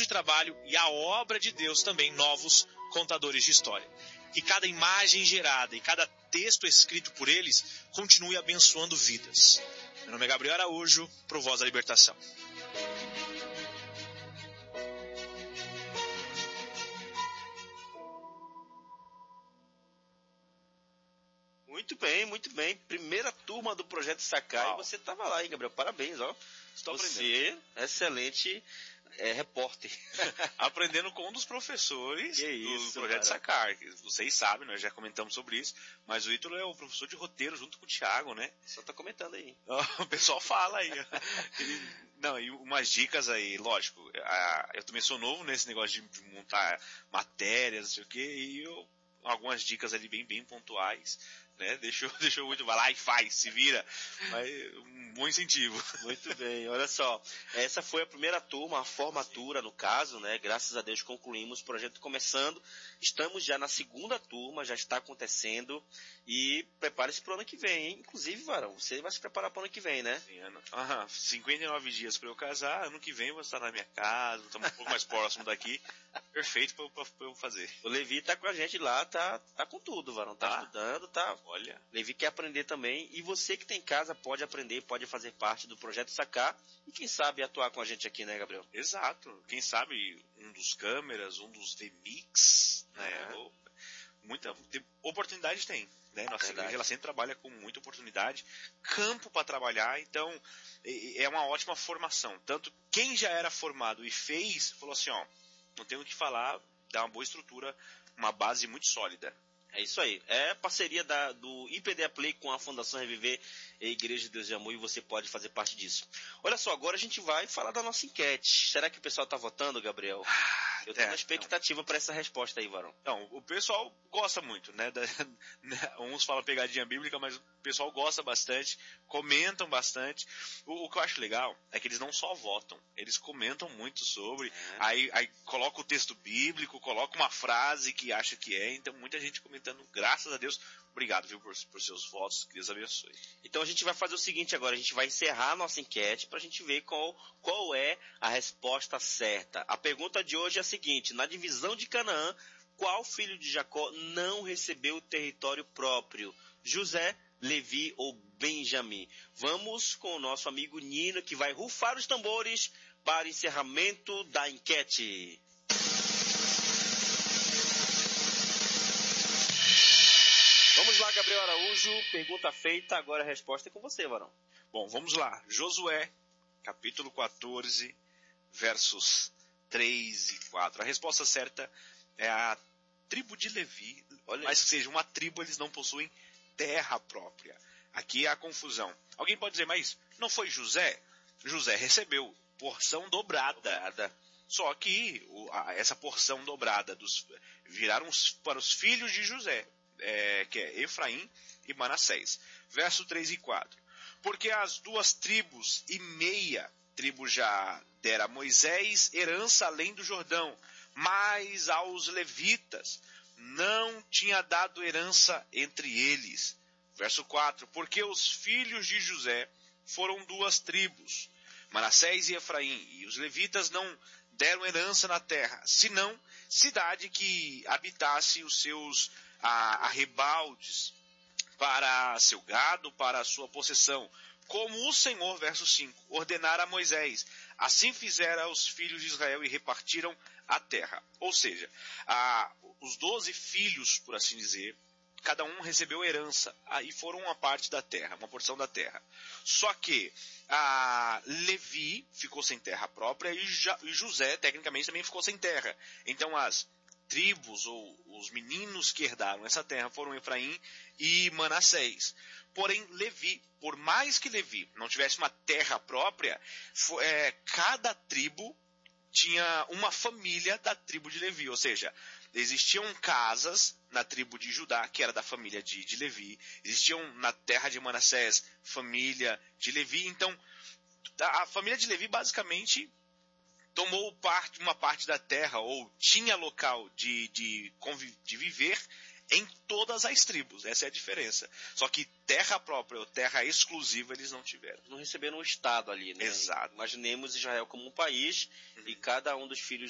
trabalho e a obra de Deus também novos contadores de história. Que cada imagem gerada e cada texto escrito por eles continue abençoando vidas. Meu nome é Gabriel Araújo, pro Voz da Libertação. Muito bem. Primeira turma do Projeto Sakai. Você estava lá, hein, Gabriel? Parabéns, ó. Estou Você, excelente repórter. Aprendendo com um dos professores do Projeto Sakai. Vocês sabem, nós já comentamos sobre isso, mas o Ítalo é o professor de roteiro junto com o Thiago, né? Só tá comentando aí. O pessoal fala aí. E umas dicas aí, lógico. Eu também sou novo nesse negócio de montar matérias, não sei o quê, e algumas dicas ali bem pontuais, né? Deixou muito, vai lá e faz, se vira. Mas um bom incentivo. Muito bem, olha só. Essa foi a primeira turma, a formatura no caso, né? Graças a Deus concluímos o projeto começando. Estamos já na segunda turma, já está acontecendo. E prepare-se para o ano que vem, hein? Inclusive, Varão, você vai se preparar para o ano que vem, né? Sim, 59 dias para eu casar, ano que vem eu vou estar na minha casa, estamos um pouco mais próximo daqui. Perfeito para eu fazer. O Levi tá com a gente lá, tá com tudo, Varão. Tá estudando, tá. Olha. Levi quer aprender também. E você que tem em casa pode aprender, pode fazer parte do Projeto Sacar. E quem sabe atuar com a gente aqui, né, Gabriel? Exato. Quem sabe um dos câmeras, um dos VMix, né? Muita oportunidade tem, né? Nossa igreja ela sempre trabalha com muita oportunidade, campo para trabalhar, então é uma ótima formação. Tanto quem já era formado e fez, falou assim, ó, não tenho o que falar, dá uma boa estrutura, uma base muito sólida. É isso aí. É parceria do IPDA Play com a Fundação Reviver e a Igreja de Deus de Amor, e você pode fazer parte disso. Olha só, agora a gente vai falar da nossa enquete. Será que o pessoal tá votando, Gabriel? Eu tô na expectativa para essa resposta aí, Varão. Então, o pessoal gosta muito, né? Uns falam pegadinha bíblica, mas o pessoal gosta bastante, comentam bastante. O que eu acho legal é que eles não só votam, eles comentam muito sobre, aí coloca o texto bíblico, coloca uma frase que acha que é, então muita gente comentando, graças a Deus. Obrigado, viu, por seus votos, que Deus abençoe. Então a gente vai fazer o seguinte agora, a gente vai encerrar a nossa enquete para a gente ver qual é a resposta certa. A pergunta de hoje é a seguinte: na divisão de Canaã, qual filho de Jacó não recebeu o território próprio? José, Levi ou Benjamim? Vamos com o nosso amigo Nino, que vai rufar os tambores para o encerramento da enquete. Vamos lá, Gabriel Araújo, pergunta feita, agora a resposta é com você, Varão. Bom, vamos lá. Josué, capítulo 14, versos 3 e 4. A resposta certa é a tribo de Levi. Mas, seja, uma tribo, eles não possuem terra própria. Aqui é a confusão. Alguém pode dizer, mas não foi José? José recebeu porção dobrada. Só que essa porção dobrada viraram para os filhos de José. Que é Efraim e Manassés. Verso 3 e 4. Porque as 2 tribos e meia tribo já dera a Moisés herança além do Jordão, mas aos levitas não tinha dado herança entre eles. Verso 4. Porque os filhos de José foram 2 tribos, Manassés e Efraim, e os levitas não deram herança na terra, senão cidade que habitasse os seus arrebaldes para seu gado, para a sua possessão, como o Senhor, verso 5, ordenara a Moisés. Assim fizeram os filhos de Israel e repartiram a terra. Ou seja, os 12 filhos, por assim dizer, cada um recebeu herança, e foram uma parte da terra, uma porção da terra. Só que Levi ficou sem terra própria e José, tecnicamente, também ficou sem terra. Então as tribos ou os meninos que herdaram essa terra foram Efraim e Manassés. Porém, Levi, por mais que Levi não tivesse uma terra própria, cada tribo tinha uma família da tribo de Levi, ou seja, existiam casas na tribo de Judá, que era da família de Levi, existiam na terra de Manassés, família de Levi. Então, a família de Levi basicamente tomou uma parte da terra, ou tinha local de viver em todas as tribos. Essa é a diferença. Só que terra própria ou terra exclusiva eles não tiveram. Não receberam um estado ali, né? Exato. Imaginemos Israel como um país, e cada um dos filhos